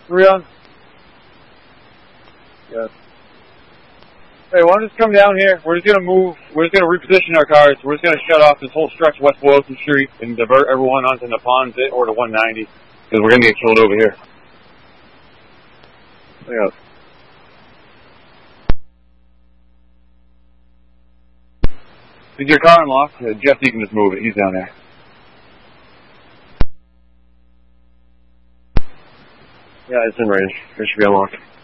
Rion? Yes. Hey, why don't you just come down here? We're just gonna move. We're just gonna reposition our cars. We're just gonna shut off this whole stretch of West Boylston Street and divert everyone onto the Ponds or to 190 because we're gonna get killed over here. Yeah. Is your car unlocked? Jeff, you can just move it. He's down there. Yeah, it's in range. It should be unlocked.